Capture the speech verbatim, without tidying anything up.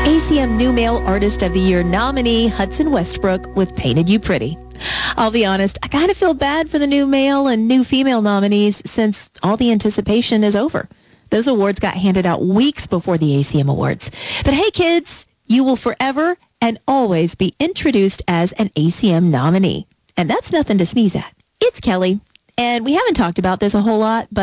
A C M New Male Artist of the Year nominee Hudson Westbrook with Painted You Pretty. I'll be honest, I kind of feel bad for the new male and new female nominees since all the anticipation is over. Those awards got handed out weeks before the A C M Awards. But hey, kids, you will forever and always be introduced as an A C M nominee. And that's nothing to sneeze at. It's Kelly. And we haven't talked about this a whole lot, but